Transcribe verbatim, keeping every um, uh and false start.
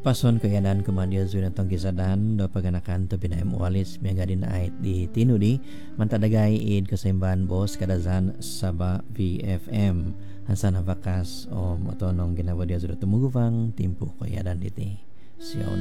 pason keadaan kemudian sudah tong kisadan do paganakan to pinaim walis miagadin ait di tinudi mantadagai id kesembahan bos kadazan saba V F M hasan vakas om otonong ginawa dia sudah temugufang timpu keadaan diti siaw